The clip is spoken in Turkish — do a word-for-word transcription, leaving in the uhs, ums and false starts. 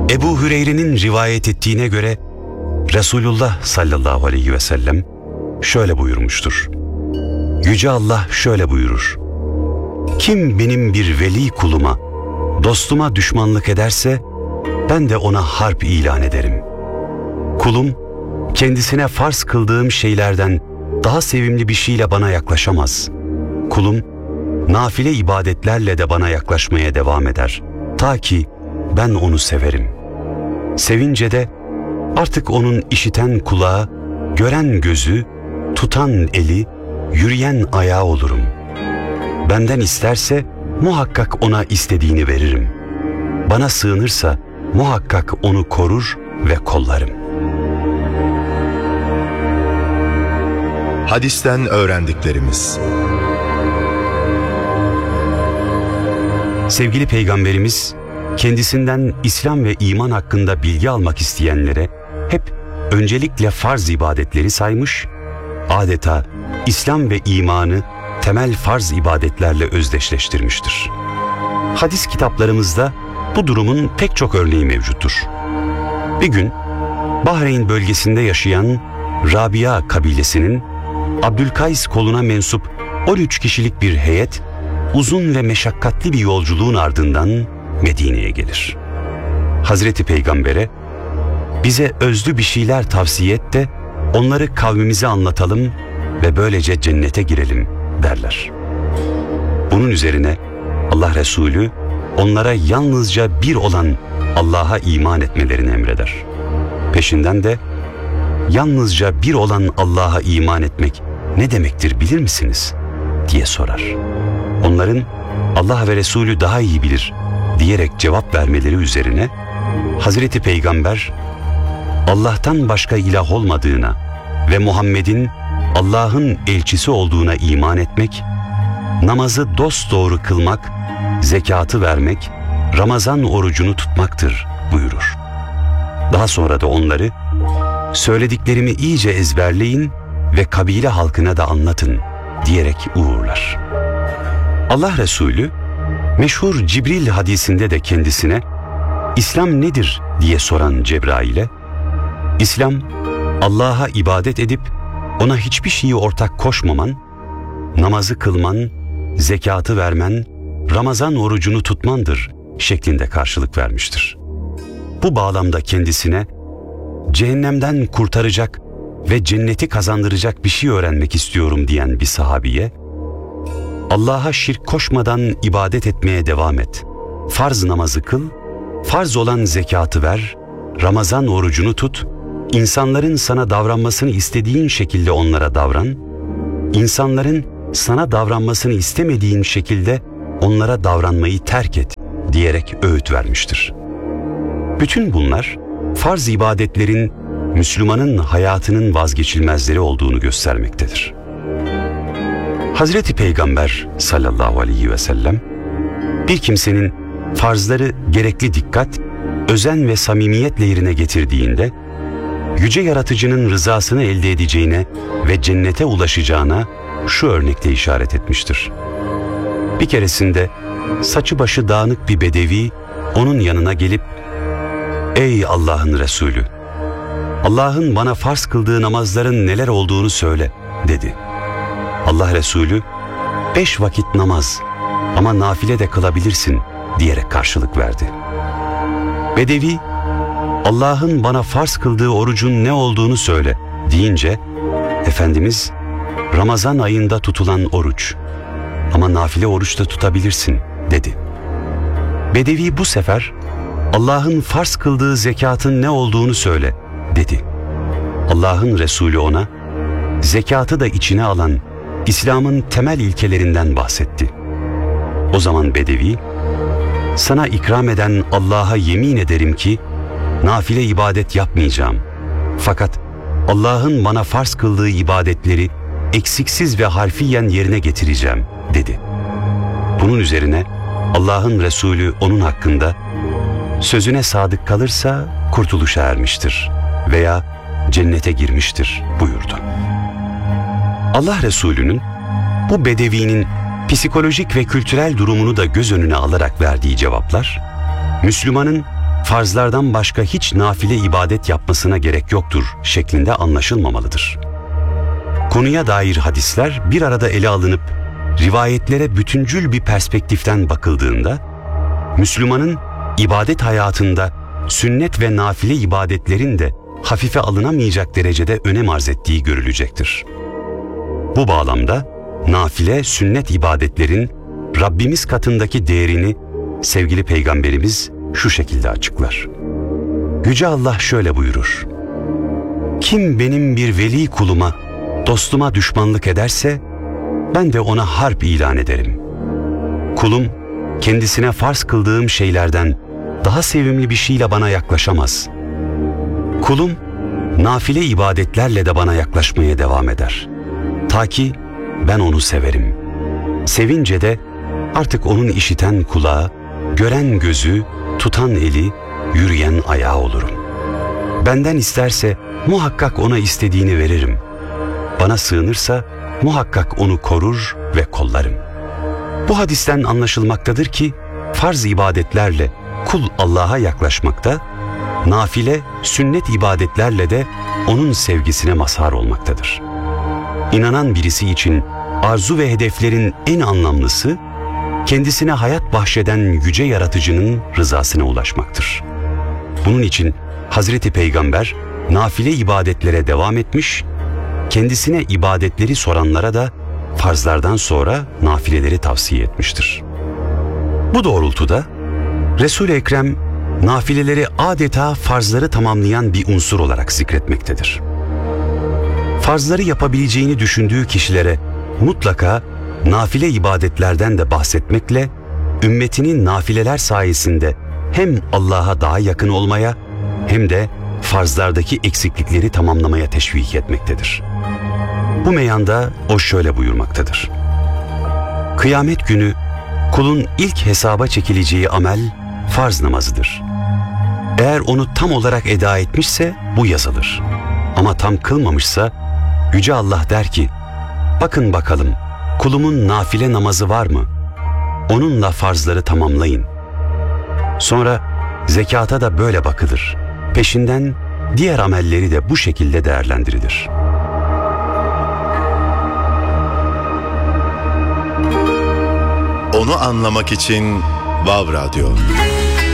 Ebu Hüreyre'nin rivayet ettiğine göre Resulullah sallallahu aleyhi ve sellem şöyle buyurmuştur. Yüce Allah şöyle buyurur. Kim benim bir veli kuluma, dostuma düşmanlık ederse ben de ona harp ilan ederim. Kulum kendisine farz kıldığım şeylerden daha sevimli bir şeyle bana yaklaşamaz. Kulum nafile ibadetlerle de bana yaklaşmaya devam eder. Ta ki ben onu severim. Sevince de artık onun işiten kulağı, gören gözü, tutan eli, yürüyen ayağı olurum. Benden isterse muhakkak ona istediğini veririm. Bana sığınırsa muhakkak onu korur ve kollarım. Hadisten öğrendiklerimiz. Sevgili Peygamberimiz, kendisinden İslam ve iman hakkında bilgi almak isteyenlere hep öncelikle farz ibadetleri saymış, adeta İslam ve imanı temel farz ibadetlerle özdeşleştirmiştir. Hadis kitaplarımızda bu durumun pek çok örneği mevcuttur. Bir gün Bahreyn bölgesinde yaşayan Rabia kabilesinin Abdülkays koluna mensup on üç kişilik bir heyet uzun ve meşakkatli bir yolculuğun ardından Medine'ye gelir. Hazreti Peygamber'e bize özlü bir şeyler tavsiye et de onları kavmimize anlatalım ve böylece cennete girelim derler. Bunun üzerine Allah Resulü onlara yalnızca bir olan Allah'a iman etmelerini emreder. Peşinden de yalnızca bir olan Allah'a iman etmek ne demektir bilir misiniz diye sorar. Onların Allah ve Resulü daha iyi bilir diyerek cevap vermeleri üzerine Hazreti Peygamber Allah'tan başka ilah olmadığına ve Muhammed'in Allah'ın elçisi olduğuna iman etmek, namazı dosdoğru kılmak, zekatı vermek, Ramazan orucunu tutmaktır buyurur. Daha sonra da onları söylediklerimi iyice ezberleyin ve kabile halkına da anlatın diyerek uğurlar. Allah Resulü meşhur Cibril hadisinde de kendisine İslam nedir diye soran Cebrail'e İslam Allah'a ibadet edip ona hiçbir şeyi ortak koşmaman, namazı kılman, zekatı vermen, Ramazan orucunu tutmandır şeklinde karşılık vermiştir. Bu bağlamda kendisine cehennemden kurtaracak ve cenneti kazandıracak bir şey öğrenmek istiyorum diyen bir sahabiye, Allah'a şirk koşmadan ibadet etmeye devam et, farz namazı kıl, farz olan zekatı ver, Ramazan orucunu tut, insanların sana davranmasını istediğin şekilde onlara davran, insanların sana davranmasını istemediğin şekilde onlara davranmayı terk et diyerek öğüt vermiştir. Bütün bunlar farz ibadetlerin Müslümanın hayatının vazgeçilmezleri olduğunu göstermektedir. Hazreti Peygamber sallallahu aleyhi ve sellem bir kimsenin farzları gerekli dikkat, özen ve samimiyetle yerine getirdiğinde yüce yaratıcının rızasını elde edeceğine ve cennete ulaşacağına şu örnekle işaret etmiştir. Bir keresinde saçı başı dağınık bir bedevi onun yanına gelip "Ey Allah'ın Resulü, Allah'ın bana farz kıldığı namazların neler olduğunu söyle" dedi. Allah Resulü beş vakit namaz ama nafile de kılabilirsin diyerek karşılık verdi. Bedevi Allah'ın bana farz kıldığı orucun ne olduğunu söyle deyince Efendimiz Ramazan ayında tutulan oruç ama nafile oruç da tutabilirsin dedi. Bedevi bu sefer Allah'ın farz kıldığı zekatın ne olduğunu söyle dedi. Allah'ın Resulü ona zekatı da içine alan İslam'ın temel ilkelerinden bahsetti. O zaman Bedevi, sana ikram eden Allah'a yemin ederim ki nafile ibadet yapmayacağım. Fakat Allah'ın bana farz kıldığı ibadetleri eksiksiz ve harfiyen yerine getireceğim dedi. Bunun üzerine Allah'ın Resulü onun hakkında sözüne sadık kalırsa kurtuluşa ermiştir veya cennete girmiştir buyurdu. Allah Resulü'nün bu bedevinin psikolojik ve kültürel durumunu da göz önüne alarak verdiği cevaplar, Müslümanın farzlardan başka hiç nafile ibadet yapmasına gerek yoktur şeklinde anlaşılmamalıdır. Konuya dair hadisler bir arada ele alınıp rivayetlere bütüncül bir perspektiften bakıldığında, Müslümanın ibadet hayatında sünnet ve nafile ibadetlerin de hafife alınamayacak derecede önem arz ettiği görülecektir. Bu bağlamda nafile sünnet ibadetlerin Rabbimiz katındaki değerini sevgili Peygamberimiz şu şekilde açıklar. Yüce Allah şöyle buyurur: "Kim benim bir veli kuluma, dostuma düşmanlık ederse, ben de ona harp ilan ederim. Kulum, kendisine farz kıldığım şeylerden daha sevimli bir şeyle bana yaklaşamaz. Kulum, nafile ibadetlerle de bana yaklaşmaya devam eder. Ta ki ben onu severim. Sevince de artık onun işiten kulağı, gören gözü, tutan eli, yürüyen ayağı olurum. Benden isterse muhakkak ona istediğini veririm. Bana sığınırsa muhakkak onu korur ve kollarım." Bu hadisten anlaşılmaktadır ki farz ibadetlerle kul Allah'a yaklaşmakta, nafile sünnet ibadetlerle de onun sevgisine mazhar olmaktadır. İnanan birisi için arzu ve hedeflerin en anlamlısı, kendisine hayat bahşeden yüce yaratıcının rızasına ulaşmaktır. Bunun için Hazreti Peygamber nafile ibadetlere devam etmiş, kendisine ibadetleri soranlara da farzlardan sonra nafileleri tavsiye etmiştir. Bu doğrultuda Resul-i Ekrem nafileleri adeta farzları tamamlayan bir unsur olarak zikretmektedir. Farzları yapabileceğini düşündüğü kişilere mutlaka nafile ibadetlerden de bahsetmekle ümmetinin nafileler sayesinde hem Allah'a daha yakın olmaya hem de farzlardaki eksiklikleri tamamlamaya teşvik etmektedir. Bu meyanda o şöyle buyurmaktadır: "Kıyamet günü kulun ilk hesaba çekileceği amel farz namazıdır. Eğer onu tam olarak eda etmişse bu yazılır. Ama tam kılmamışsa Yüce Allah der ki, bakın bakalım kulumun nafile namazı var mı? Onunla farzları tamamlayın. Sonra zekata da böyle bakılır. Peşinden diğer amelleri de bu şekilde değerlendirilir." Onu anlamak için Vav Radyo.